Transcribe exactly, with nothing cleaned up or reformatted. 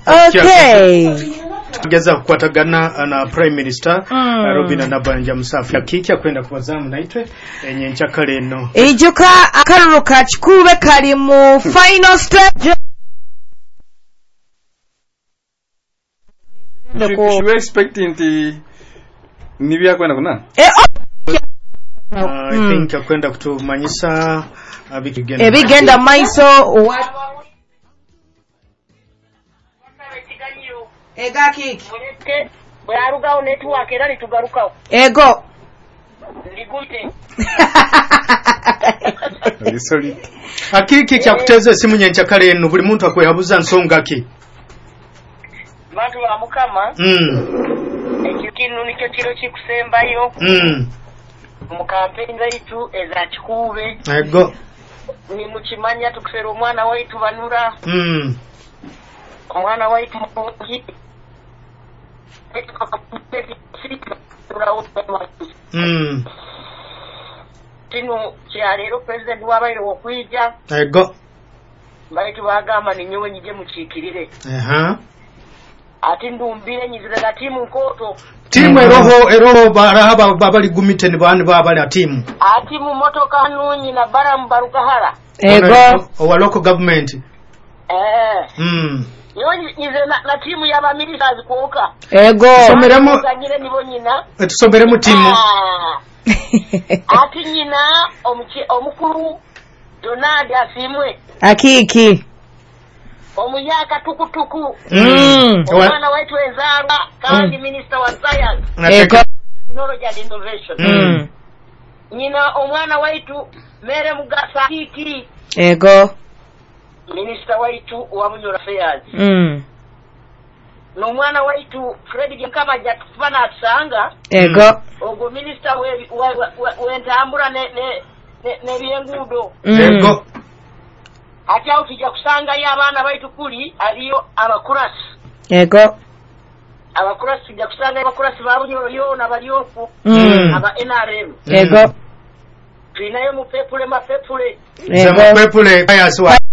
Okay. Tugeza kukwatagana na Prime Minister mm. Robina Nabanja Musafi akikya kwenda kubazamu naitwe enye nchakale no. Ejuka akaruka chikube kali mu final stage. Should we expecting the nibya kwenda kuna? Eh Uh, I mm. think akwenda kutumanyisa abigenda ebigenda maiso what ega kiki bwe arugawo network era litugarukawo ego ligute sorry akiki kyakuteza esimu nyencha kale eno buli muntu akwehabuza nsonga ki bantu ba mukama mm ekyo kinu nikyo kiro kikusembayo mm mu campaign zaitu eza kikube ego ni mukimanya tukusera omwana waitu banura mm omwana waitu mugi mm tino kyalero president wabairo okwija ego baitu bagamba ninyowe nyije mukikirire aha ati ndumbire nyizira timu nkoto timu eroho eroho barahaba babali gumite ni bani babali timu ati mu motoka nunyi na bara mbarukahara ego o local government eh mm yonyi nyizira na, na timu ya bamilisa zikuoka ego someremo kanyire nibo nyina tusomeremo timu ah. ati nyina omuchi omukuru Donald asimwe akiki omuyaka tukutuku mm omwana wetu enzarwa kandi mm. minister wa science ego technology and innovation mm nyina omwana wetu mere mugasa kiki ego minister wetu wa Bunyoro Affairs mm no mwana wetu Fred kama jatufana atsanga ego ogo minister we wentambura ne ne ne byengudo ego ati aho tujja kusanga y'abaana baitu kuli aliyo abakurasi ego abakurasi tujja kusanga abakurasi ba Bunyoro yona baliofu mm. aba N R M ego tuinayo mu pepule ma pepule ego pepule ayaswa